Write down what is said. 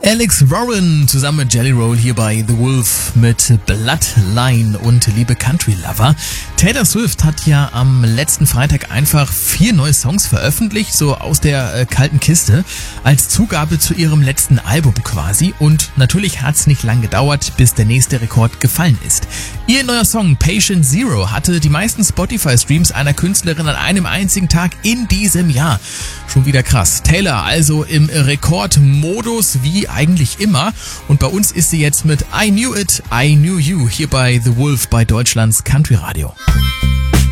Alex Warren zusammen mit Jelly Roll hier bei The Wolf mit Bloodline und Liebe Country Lover. Taylor Swift hat ja am letzten Freitag einfach 4 neue Songs veröffentlicht, so aus der kalten Kiste, als Zugabe zu ihrem letzten Album quasi. Und natürlich hat es nicht lang gedauert, bis der nächste Rekord gefallen ist. Ihr neuer Song Patient Zero hatte die meisten Spotify-Streams einer Künstlerin an einem einzigen Tag in diesem Jahr. Schon wieder krass. Taylor also im Rekordmodus wie eigentlich immer. Und bei uns ist sie jetzt mit I Knew It, I Knew You hier bei The Wolf bei Deutschlands Country Radio.